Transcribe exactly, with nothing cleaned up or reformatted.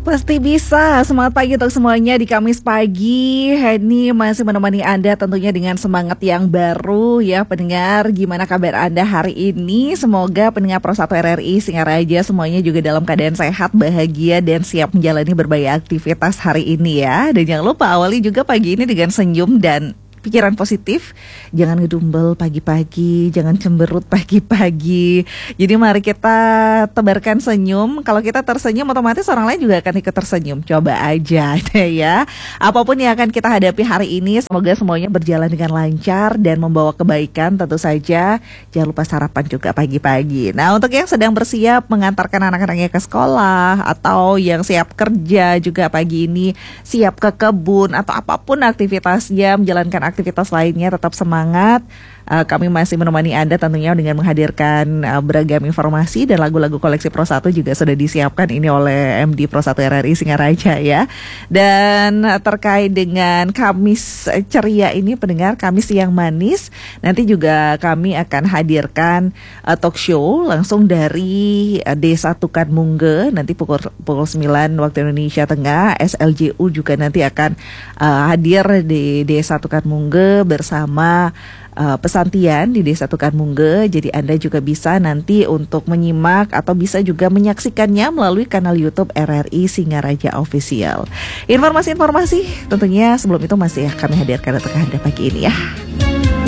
Pasti bisa. Semangat pagi untuk semuanya di Kamis pagi. Henny masih menemani Anda tentunya dengan semangat yang baru ya pendengar. Gimana kabar Anda hari ini? Semoga pendengar Pro satu R R I Singaraja semuanya juga dalam keadaan sehat, bahagia dan siap menjalani berbagai aktivitas hari ini ya. Dan jangan lupa awali juga pagi ini dengan senyum dan pikiran positif. Jangan ngedumbel pagi-pagi, jangan cemberut pagi-pagi. Jadi mari kita tebarkan senyum. Kalau kita tersenyum otomatis orang lain juga akan ikut tersenyum. Coba aja ya. Apapun yang akan kita hadapi hari ini, semoga semuanya berjalan dengan lancar dan membawa kebaikan tentu saja. Jangan lupa sarapan juga pagi-pagi. Nah, untuk yang sedang bersiap mengantarkan anak-anaknya ke sekolah atau yang siap kerja juga pagi ini, siap ke kebun atau apapun aktivitasnya, menjalankan aktivitas lainnya, tetap semangat. Uh, kami masih menemani Anda tentunya dengan menghadirkan uh, beragam informasi dan lagu-lagu koleksi Pro satu juga sudah disiapkan ini oleh M D Pro satu R R I Singaraja ya. Dan uh, terkait dengan Kamis ceria ini pendengar, Kamis yang manis, nanti juga kami akan hadirkan uh, talk show langsung dari uh, Desa Tukan Mungge nanti pukul pukul sembilan waktu Indonesia Tengah. S L J U juga nanti akan uh, hadir di Desa Tukan Mungge bersama Uh, pesantian di Desa Tukan Mungge. Jadi Anda juga bisa nanti untuk menyimak atau bisa juga menyaksikannya melalui kanal YouTube R R I Singaraja Official. Informasi-informasi tentunya sebelum itu masih kami hadirkan untuk Anda pagi ini ya.